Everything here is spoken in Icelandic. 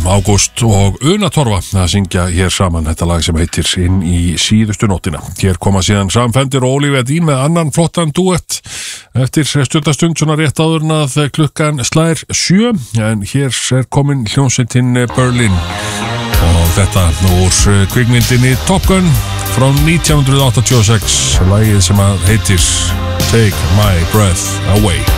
Ágúst og Una Torfa að syngja hér saman þetta lag sem heitir Inn í síðustu nóttina. Hér koma síðan Sam Fender og Olivia Dean með annan flottan duett eftir stundastund svona rétt áður en að klukkan slær 7 en hér komin hljómsveitin Berlin og þetta úr kvikmyndinni Top Gun frá 1986 lagið sem að heitir Take My Breath Away.